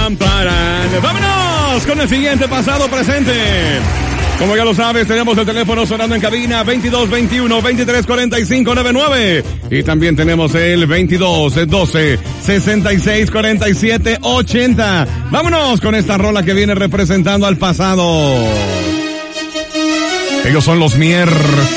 paran. Vámonos con el siguiente pasado presente. Como ya lo sabes, tenemos el teléfono sonando en cabina 2221-234599. Y también tenemos el 2212-664780. Vámonos con esta rola que viene representando al pasado. Ellos son los Miers.